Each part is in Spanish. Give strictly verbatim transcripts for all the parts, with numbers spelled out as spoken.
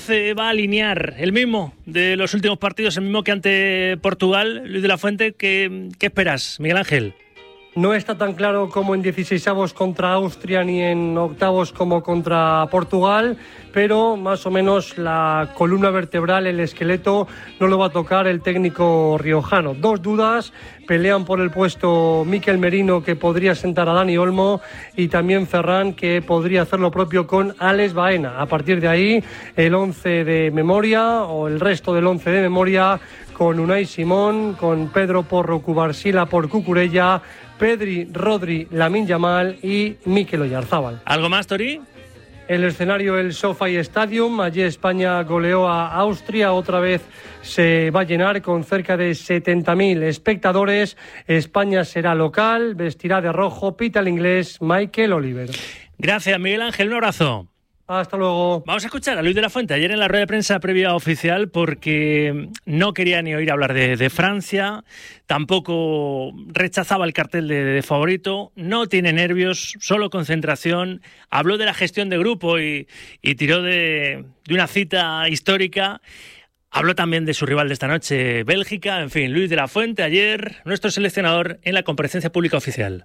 Se va a alinear el mismo de los últimos partidos, el mismo que ante Portugal. Luis de la Fuente, ¿qué, qué esperas, Miguel Ángel? No está tan claro como en dieciseisavos contra Austria ni en octavos como contra Portugal, pero más o menos la columna vertebral, el esqueleto, no lo va a tocar el técnico riojano. Dos dudas, pelean por el puesto Mikel Merino, que podría sentar a Dani Olmo, y también Ferran, que podría hacer lo propio con Alex Baena. A partir de ahí, el once de memoria, o el resto del once de memoria, con Unai Simón, con Pedro Porro, Cubarsila por Cucurella, Pedri, Rodri, Lamine Yamal y Mikel Oyarzabal. ¿Algo más, Tori? El escenario, el SoFi Stadium. Allí España goleó a Austria. Otra vez se va a llenar con cerca de setenta mil espectadores. España será local, vestirá de rojo, pita el inglés Michael Oliver. Gracias, Miguel Ángel. Un abrazo. Hasta luego. Vamos a escuchar a Luis de la Fuente ayer en la rueda de prensa previa oficial, porque no quería ni oír hablar de, de Francia, tampoco rechazaba el cartel de, de favorito, no tiene nervios, solo concentración. Habló de la gestión de grupo y, y tiró de, de una cita histórica. Habló también de su rival de esta noche, Bélgica. En fin, Luis de la Fuente ayer, nuestro seleccionador en la comparecencia pública oficial.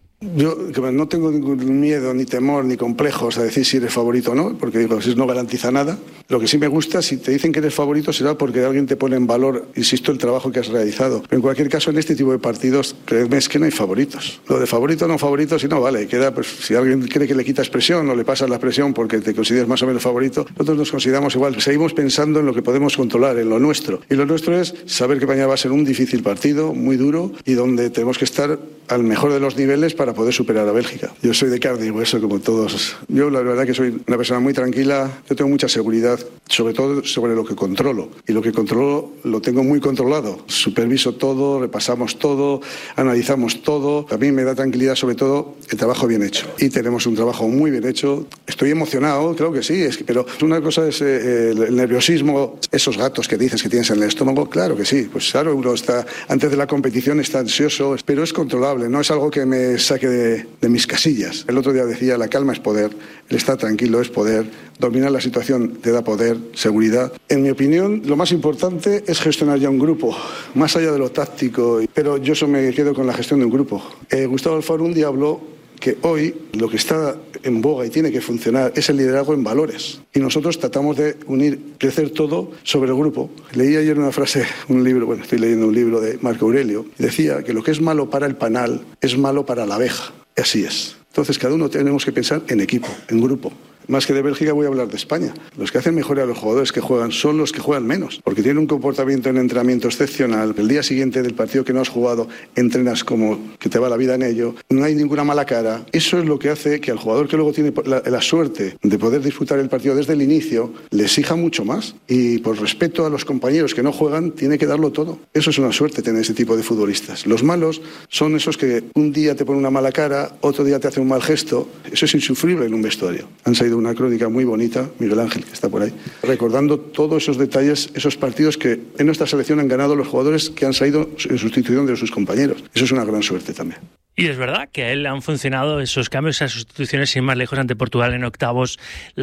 Yo no tengo ningún miedo, ni temor, ni complejos a decir si eres favorito o no, porque digo, eso no garantiza nada. Lo que sí me gusta, si te dicen que eres favorito, será porque alguien te pone en valor, insisto, el trabajo que has realizado. Pero en cualquier caso, en este tipo de partidos, créeme, es que no hay favoritos. Lo de favorito o no favorito, si no vale, queda, pues, si alguien cree que le quitas presión o le pasas la presión porque te consideras más o menos favorito, nosotros nos consideramos igual. Seguimos pensando en lo que podemos controlar, en lo nuestro. Y lo nuestro es saber que mañana va a ser un difícil partido, muy duro, y donde tenemos que estar al mejor de los niveles para poder superar a Bélgica. Yo soy de carne y hueso, como todos. Yo la verdad que soy una persona muy tranquila, yo tengo mucha seguridad, sobre todo sobre lo que controlo. Y lo que controlo lo tengo muy controlado. Superviso todo, repasamos todo, analizamos todo. A mí me da tranquilidad sobre todo el trabajo bien hecho. Y tenemos un trabajo muy bien hecho. Estoy emocionado, creo que sí, es que, pero una cosa es eh, el, el nerviosismo, esos gatos que dices que tienes en el estómago, claro que sí. Pues claro, uno está, antes de la competición está ansioso, pero es controlable, no es algo que me saque de de mis casillas. El otro día decía, la calma es poder, el estar tranquilo es poder, dominar la situación te da poder, seguridad. En mi opinión, lo más importante es gestionar ya un grupo, más allá de lo táctico, pero yo eso me quedo con la gestión de un grupo. Eh, Gustavo Alfaro un día habló que hoy lo que está en boga y tiene que funcionar es el liderazgo en valores. Y nosotros tratamos de unir, crecer todo sobre el grupo. Leí ayer una frase, un libro, bueno, estoy leyendo un libro de Marco Aurelio, y decía que lo que es malo para el panal es malo para la abeja. Así es. Entonces, cada uno tenemos que pensar en equipo, en grupo. Más que de Bélgica voy a hablar de España. Los que hacen mejor a los jugadores que juegan son los que juegan menos, porque tienen un comportamiento en entrenamiento excepcional. El día siguiente del partido que no has jugado, entrenas como que te va la vida en ello. No hay ninguna mala cara. Eso es lo que hace que al jugador que luego tiene la, la suerte de poder disfrutar el partido desde el inicio, le exija mucho más. Y por respeto a los compañeros que no juegan, tiene que darlo todo. Eso es una suerte tener ese tipo de futbolistas. Los malos son esos que un día te ponen una mala cara, otro día te hacen un mal gesto. Eso es insufrible en un vestuario. Han salido una crónica muy bonita, Miguel Ángel, que está por ahí, recordando todos esos detalles, esos partidos que en nuestra selección han ganado los jugadores que han salido en sustitución de sus compañeros. Eso es una gran suerte también. Y es verdad que a él han funcionado esos cambios, esas sustituciones, sin más lejos, ante Portugal en octavos.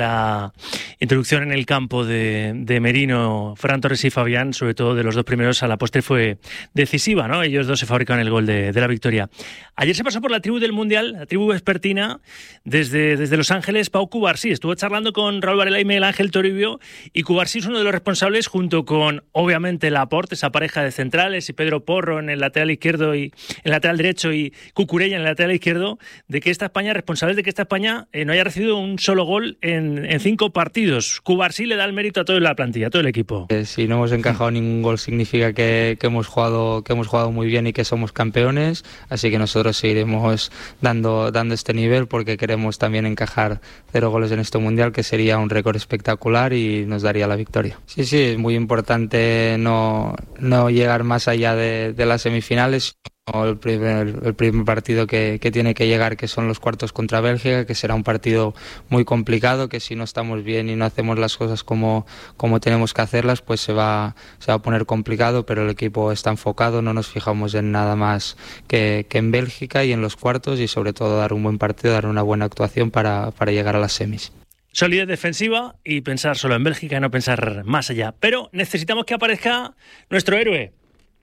La introducción en el campo de, de Merino, Ferran Torres y Fabián, sobre todo de los dos primeros, a la postre fue decisiva, ¿no? Ellos dos se fabrican el gol de, de la victoria. Ayer se pasó por la tribu del Mundial, la tribu vespertina, desde, desde Los Ángeles, Pau Cubarsí. Estuvo charlando con Raúl Varela y Miguel Ángel Toribio, y Cubarsí es uno de los responsables, junto con, obviamente, Laporte, esa pareja de centrales, y Pedro Porro en el lateral izquierdo y en el lateral derecho, y Cucurella en el lateral izquierdo, de que esta España, responsables de que esta España eh, no haya recibido un solo gol en, en cinco partidos. Cubarsí le da el mérito a toda la plantilla, a todo el equipo. Eh, si no hemos encajado ningún gol significa que, que hemos jugado que hemos jugado muy bien y que somos campeones, así que nosotros seguiremos dando, dando este nivel, porque queremos también encajar cero goles en este Mundial, que sería un récord espectacular y nos daría la victoria. Sí, sí, es muy importante no, no llegar más allá de, de las semifinales. El primer, el primer partido que, que tiene que llegar, que son los cuartos contra Bélgica, que será un partido muy complicado, que si no estamos bien y no hacemos las cosas como, como tenemos que hacerlas, pues se va, se va a poner complicado, pero el equipo está enfocado, no nos fijamos en nada más que, que en Bélgica y en los cuartos, y sobre todo dar un buen partido, dar una buena actuación para, para llegar a las semis. Solidez defensiva y pensar solo en Bélgica y no pensar más allá. Pero necesitamos que aparezca nuestro héroe.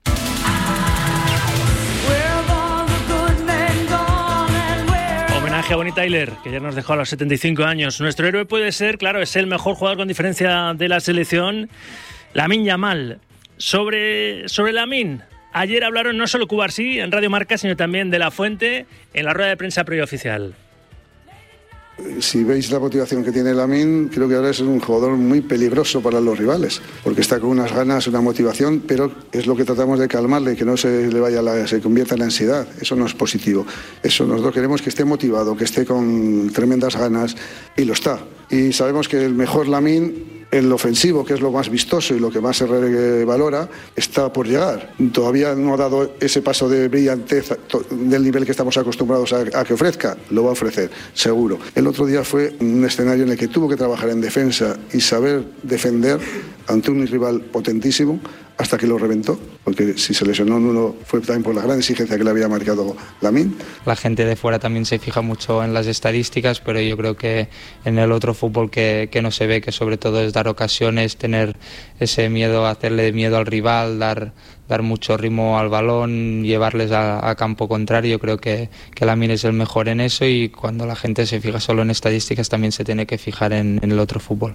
Homenaje a Bonnie Tyler, que ya nos dejó a los setenta y cinco años. Nuestro héroe puede ser, claro, es el mejor jugador con diferencia de la selección, Lamine Yamal. Sobre, sobre Lamine, ayer hablaron no solo Cubarsí en Radio Marca, sino también de La Fuente en la rueda de prensa preoficial. Si veis la motivación que tiene Lamine, creo que ahora es un jugador muy peligroso para los rivales, porque está con unas ganas, una motivación, pero es lo que tratamos de calmarle, que no se le vaya la, se convierta en ansiedad. Eso no es positivo. Eso nosotros queremos que esté motivado, que esté con tremendas ganas, y lo está. Y sabemos que el mejor Lamine, el ofensivo, que es lo más vistoso y lo que más se valora, está por llegar. Todavía no ha dado ese paso de brillantez del nivel que estamos acostumbrados a, a que ofrezca. Lo va a ofrecer, seguro. El otro día fue un escenario en el que tuvo que trabajar en defensa y saber defender ante un rival potentísimo hasta que lo reventó, porque si se lesionó en uno fue también por la gran exigencia que le había marcado Lamine. La gente de fuera también se fija mucho en las estadísticas, pero yo creo que en el otro fútbol que, que no se ve, que sobre todo es dar ocasiones, tener ese miedo, hacerle miedo al rival, dar, dar mucho ritmo al balón, llevarles a, a campo contrario. Yo creo que, que Lamine es el mejor en eso, y cuando la gente se fija solo en estadísticas también se tiene que fijar en, en el otro fútbol.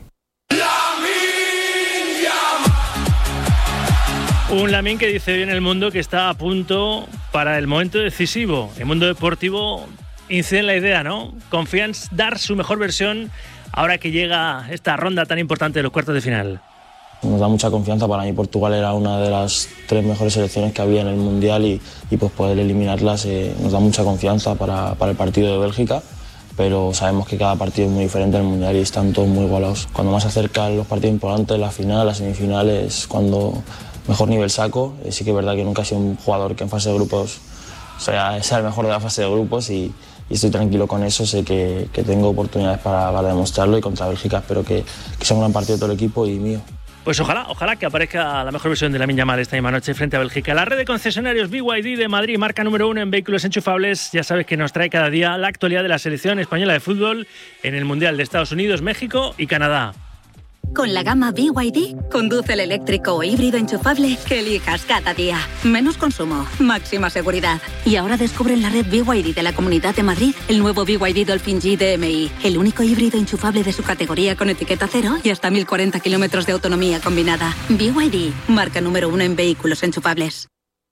Un Lamine que dice hoy en El Mundo que está a punto para el momento decisivo. El mundo deportivo incide en la idea, ¿no? Confía en dar su mejor versión ahora que llega esta ronda tan importante de los cuartos de final. Nos da mucha confianza. Para mí Portugal era una de las tres mejores selecciones que había en el Mundial, y, y pues poder eliminarlas eh, nos da mucha confianza para, para el partido de Bélgica. Pero sabemos que cada partido es muy diferente en el Mundial y están todos muy igualados. Cuando más se acercan los partidos importantes, la final, las semifinales, cuando mejor nivel saco. Eh, sí que es verdad que nunca he sido un jugador que en fase de grupos sea, sea el mejor de la fase de grupos, y, y estoy tranquilo con eso. Sé que, que tengo oportunidades para, para demostrarlo, y contra Bélgica espero que, que sea un gran partido de todo el equipo y mío. Pues ojalá, ojalá que aparezca la mejor versión de Lamine Yamal esta misma noche frente a Bélgica. La red de concesionarios B Y D de Madrid, marca número uno en vehículos enchufables. Ya sabes que nos trae cada día la actualidad de la selección española de fútbol en el Mundial de Estados Unidos, México y Canadá. Con la gama B Y D, conduce el eléctrico o híbrido enchufable que elijas cada día. Menos consumo, máxima seguridad. Y ahora descubre en la red B Y D de la Comunidad de Madrid el nuevo B Y D Dolphin G D M I, el único híbrido enchufable de su categoría con etiqueta cero y hasta mil cuarenta kilómetros de autonomía combinada. B Y D, marca número uno en vehículos enchufables.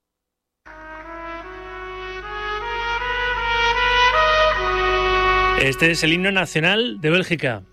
Este es el himno nacional de Bélgica.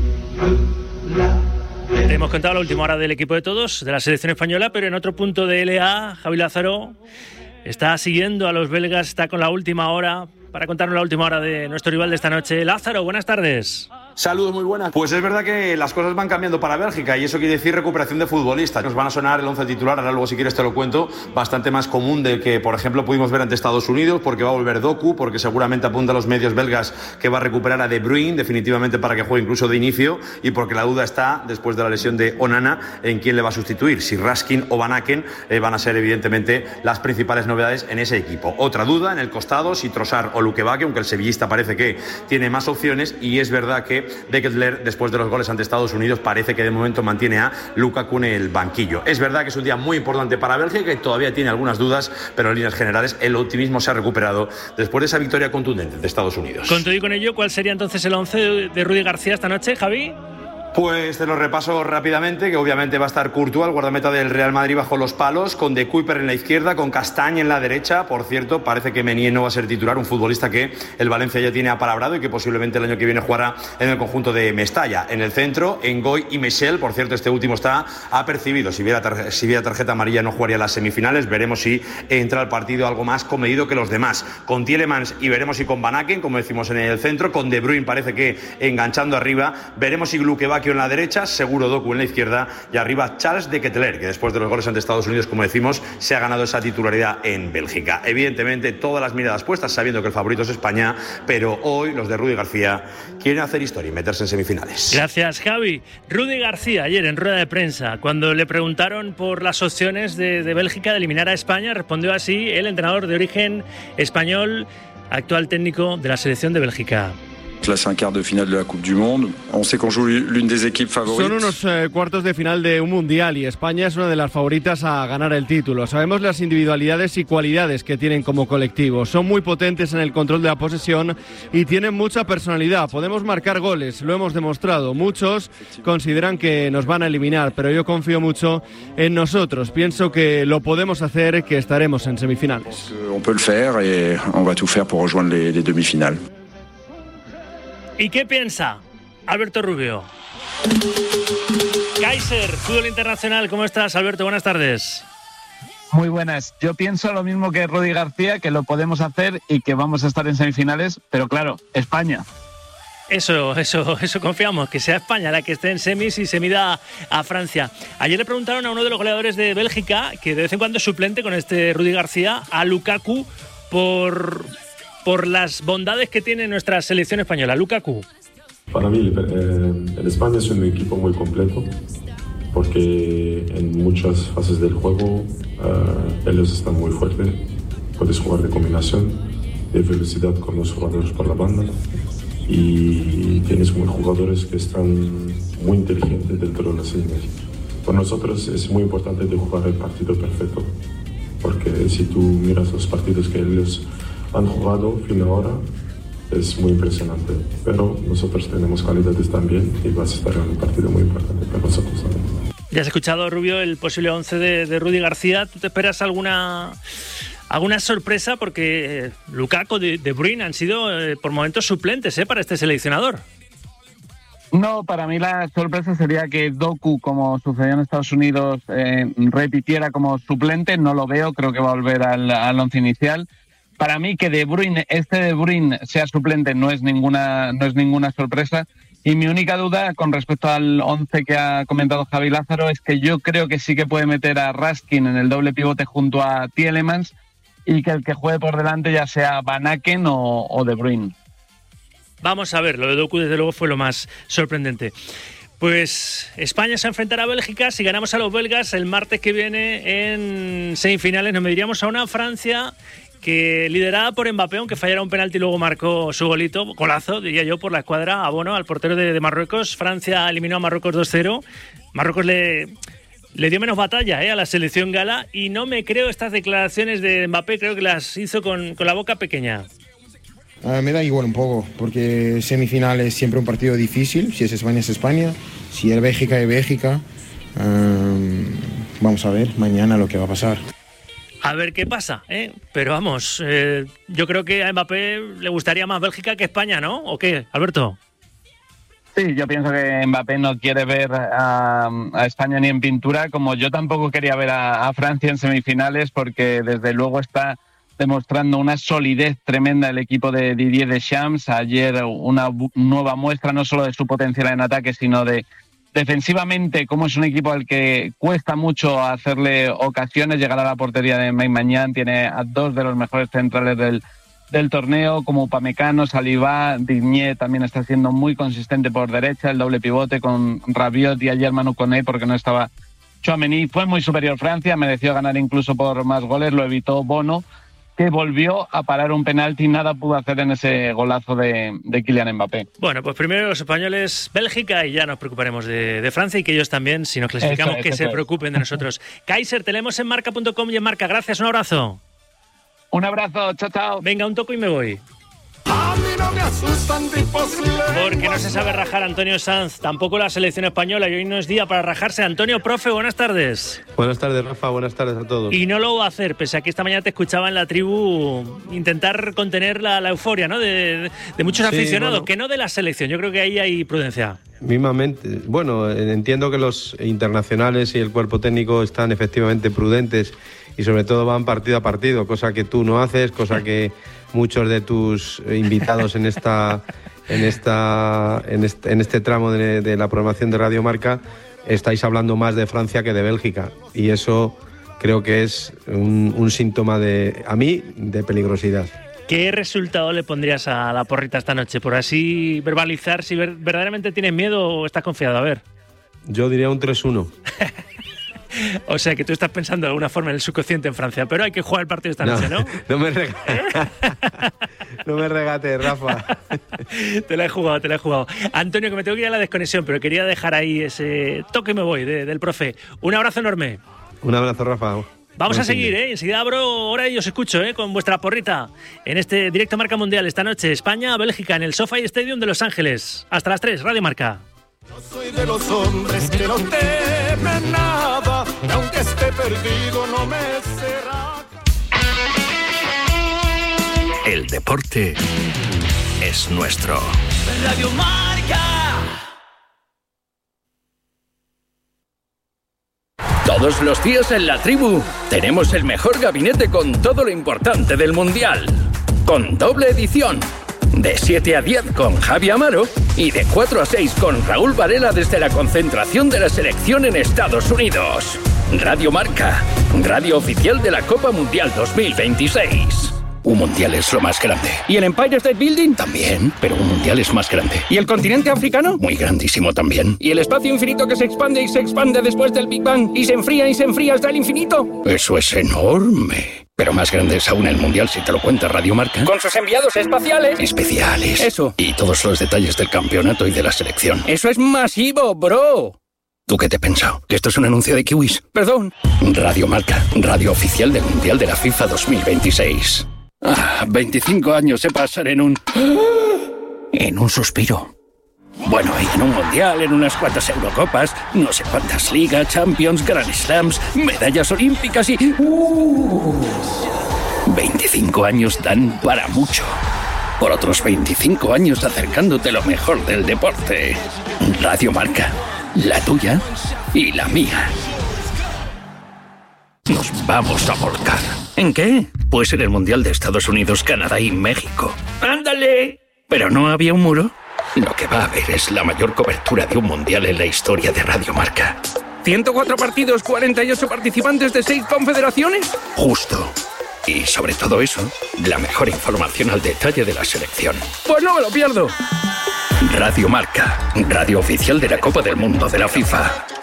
Te hemos contado la última hora del equipo de todos, de la selección española, pero en otro punto de L A, Javi Lázaro está siguiendo a los belgas, está con la última hora para contarnos la última hora de nuestro rival de esta noche. Lázaro, buenas tardes. Saludos, muy buenas. Pues es verdad que las cosas van cambiando para Bélgica, y eso quiere decir recuperación de futbolistas. Nos van a sonar el once titular, ahora luego si quieres te lo cuento, bastante más común de que, por ejemplo, pudimos ver ante Estados Unidos, porque va a volver Doku, porque seguramente apunta a los medios belgas que va a recuperar a De Bruyne definitivamente para que juegue incluso de inicio, y porque la duda está, después de la lesión de Onana, en quién le va a sustituir, si Raskin o Van Aken eh, van a ser evidentemente las principales novedades en ese equipo. Otra duda en el costado, si Trossard o Lukebake, aunque el sevillista parece que tiene más opciones, y es verdad que de Kettler, después de los goles ante Estados Unidos, parece que de momento mantiene a Lukaku en el banquillo. Es verdad que es un día muy importante para Bélgica y todavía tiene algunas dudas, pero en líneas generales el optimismo se ha recuperado después de esa victoria contundente de Estados Unidos. Con todo y con ello, ¿cuál sería entonces el once de Rudy García esta noche, Javi? Pues te lo repaso rápidamente, que obviamente va a estar Courtois, el guardameta del Real Madrid, bajo los palos, con De Kuyper en la izquierda, con Castagne en la derecha. Por cierto, parece que Meunier no va a ser titular, un futbolista que el Valencia ya tiene apalabrado y que posiblemente el año que viene jugará en el conjunto de Mestalla. En el centro, Ngoy y Michel, por cierto, este último está apercibido. Si viera, tar- si viera tarjeta amarilla no jugaría las semifinales, veremos si entra al partido algo más comedido que los demás. Con Tielemans y veremos si con Van Aken, como decimos en el centro, con De Bruyne parece que enganchando arriba, veremos si Lukebake en la derecha, seguro Doku en la izquierda, y arriba Charles de Kettler, que después de los goles ante Estados Unidos, como decimos, se ha ganado esa titularidad en Bélgica. Evidentemente, todas las miradas puestas, sabiendo que el favorito es España, pero hoy los de Rudy García quieren hacer historia y meterse en semifinales. Gracias, Javi. Rudy García, ayer en rueda de prensa, cuando le preguntaron por las opciones de, de Bélgica de eliminar a España, respondió así el entrenador de origen español, actual técnico de la selección de Bélgica. là, c'est un quart de finale de la Coupe du Monde. On sait qu'on joue l'une des équipes favorites. Son unos eh, cuartos de final de un mundial y España es una de las favoritas a ganar el título. Sabemos las individualidades y cualidades que tienen como colectivo. Son muy potentes en el control de la posesión y tienen mucha personalidad. Podemos marcar goles, lo hemos demostrado. Muchos consideran que nos van a eliminar, pero yo confío mucho en nosotros. Pienso que lo podemos hacer, que estaremos en semifinales. On peut le faire et on va tout faire pour rejoindre les, les demi-finales. ¿Y qué piensa Alberto Rubio? Kaiser, Fútbol Internacional, ¿cómo estás, Alberto? Buenas tardes. Muy buenas. Yo pienso lo mismo que Rudi García, que lo podemos hacer y que vamos a estar en semifinales, pero claro, España. Eso, eso, eso confiamos, que sea España la que esté en semis y se mida a Francia. Ayer le preguntaron a uno de los goleadores de Bélgica, que de vez en cuando es suplente con este Rudi García, a Lukaku, por... por las bondades que tiene nuestra selección española. Lukaku. Para mí, eh, el España es un equipo muy completo, porque en muchas fases del juego eh, ellos están muy fuertes. Puedes jugar de combinación, de velocidad con los jugadores por la banda, y tienes muy jugadores que están muy inteligentes dentro de las líneas. Para nosotros es muy importante de jugar el partido perfecto, porque si tú miras los partidos que ellos han jugado fin ahora, es muy impresionante, pero nosotros tenemos calidades también y vas a estar en un partido muy importante para nosotros también. Ya has escuchado, Rubio, el posible once de, de Rudi García. ¿Tú te esperas alguna alguna sorpresa? Porque eh, Lukaku, de, de Bruyne han sido eh, por momentos suplentes eh, para este seleccionador. No, para mí la sorpresa sería que Doku, como sucedió en Estados Unidos, eh, repitiera como suplente. No lo veo, creo que va a volver al, al once inicial. Para mí que De Bruyne, este De Bruyne sea suplente no es ninguna no es ninguna sorpresa. Y mi única duda con respecto al once que ha comentado Javi Lázaro es que yo creo que sí que puede meter a Raskin en el doble pivote junto a Tielemans y que el que juegue por delante ya sea Van Aken o, o De Bruyne. Vamos a ver, lo de Doku desde luego fue lo más sorprendente. Pues España se enfrentará a Bélgica. Si ganamos a los belgas el martes que viene en semifinales, nos mediríamos a una Francia que liderada por Mbappé, aunque fallara un penalti y luego marcó su golito, golazo, diría yo, por la escuadra a Bono, al portero de, de Marruecos. Francia eliminó a Marruecos dos cero. Marruecos le, le dio menos batalla eh, a la selección gala y no me creo estas declaraciones de Mbappé, creo que las hizo con, con la boca pequeña. Uh, me da igual un poco, porque semifinal es siempre un partido difícil. Si es España, es España. Si es Bélgica, es Bélgica. Um, vamos a ver mañana lo que va a pasar. A ver qué pasa, ¿eh? Pero vamos, eh, yo creo que a Mbappé le gustaría más Bélgica que España, ¿no? ¿O qué, Alberto? Sí, yo pienso que Mbappé no quiere ver a, a España ni en pintura, como yo tampoco quería ver a, a Francia en semifinales, porque desde luego está demostrando una solidez tremenda el equipo de Didier Deschamps. Ayer una nueva muestra no solo de su potencial en ataque, sino de defensivamente, como es un equipo al que cuesta mucho hacerle ocasiones, llegar a la portería de Mike Maignan. Tiene a dos de los mejores centrales del, del torneo, como Upamecano, Saliba. Digne también está siendo muy consistente por derecha, el doble pivote con Rabiot y ayer Manu Koné, porque no estaba Tchouaméni. Fue muy superior Francia, mereció ganar incluso por más goles, lo evitó Bono, que volvió a parar un penalti y nada pudo hacer en ese golazo de, de Kylian Mbappé. Bueno, pues primero los españoles, Bélgica, y ya nos preocuparemos de, de Francia y que ellos también, si nos clasificamos, eso es, que eso se es. preocupen de nosotros. Kaiser, te leemos en marca punto com y en Marca. Gracias, un abrazo. Un abrazo, chao, chao. Venga, un toco y me voy. Porque no se sabe rajar Antonio Sanz, tampoco la selección española, y hoy no es día para rajarse. Antonio, profe, buenas tardes. Buenas tardes, Rafa, buenas tardes a todos. Y no lo va a hacer, pese a que esta mañana te escuchaba en la tribu intentar contener la, la euforia, ¿no? De, de, de muchos sí, aficionados, bueno, que no de la selección. Yo creo que ahí hay prudencia. Mismamente. Bueno, entiendo que los internacionales y el cuerpo técnico están efectivamente prudentes y sobre todo van partido a partido, cosa que tú no haces, cosa que muchos de tus invitados en esta en esta en este, en este tramo de, de la programación de Radio Marca estáis hablando más de Francia que de Bélgica, y eso creo que es un, un síntoma de, a mí, de peligrosidad. ¿Qué resultado le pondrías a la porrita esta noche? Por así verbalizar si ver, verdaderamente tienes miedo o estás confiado. A ver. Yo diría un tres uno. O sea que tú estás pensando de alguna forma en el subconsciente en Francia, pero hay que jugar el partido esta no, noche, ¿no? No me, rega... no me regates, Rafa. Te la he jugado, te la he jugado. Antonio, que me tengo que ir a la desconexión, pero quería dejar ahí ese toque y me voy de, del profe. Un abrazo enorme. Un abrazo, Rafa. Vamos a seguir, ¿eh? Enseguida abro hora y os escucho, ¿eh? Con vuestra porrita en este directo Marca Mundial esta noche. España-Bélgica en el SoFi Stadium de Los Ángeles. Hasta las tres, Radio Marca. Yo soy de los hombres que no temen nada, y aunque esté perdido no me será. El deporte es nuestro. Radio Marca. Todos los días en La Tribu tenemos el mejor gabinete con todo lo importante del Mundial. Con doble edición. De siete a diez con Javi Amaro y de cuatro a seis con Raúl Varela desde la concentración de la selección en Estados Unidos. Radio Marca, radio oficial de la Copa Mundial dos mil veintiséis. Un mundial es lo más grande. ¿Y el Empire State Building? También, pero un mundial es más grande. ¿Y el continente africano? Muy grandísimo también. ¿Y el espacio infinito que se expande y se expande después del Big Bang y se enfría y se enfría hasta el infinito? Eso es enorme. Pero más grande es aún el mundial si te lo cuenta Radio Marca. Con sus enviados espaciales. Especiales. Eso. Y todos los detalles del campeonato y de la selección. Eso es masivo, bro. ¿Tú qué te has pensado? ¿Que esto es un anuncio de kiwis? Perdón. Radio Marca, radio oficial del Mundial de la FIFA dos mil veintiséis. Ah, veinticinco años se pasan en un... En un suspiro. Bueno, y en un mundial, en unas cuantas Eurocopas, no sé cuántas ligas, Champions, Grand Slams, medallas olímpicas y... Uh, veinticinco años dan para mucho. Por otros veinticinco años acercándote lo mejor del deporte. Radio Marca, la tuya y la mía. Nos vamos a volcar. ¿En qué? Pues en el Mundial de Estados Unidos, Canadá y México. ¡Ándale! ¿Pero no había un muro? Lo que va a haber es la mayor cobertura de un Mundial en la historia de Radio Marca. ¿ciento cuatro partidos, cuarenta y ocho participantes de seis confederaciones? Justo. Y sobre todo eso, la mejor información al detalle de la selección. ¡Pues no me lo pierdo! Radio Marca, radio oficial de la Copa del Mundo de la FIFA.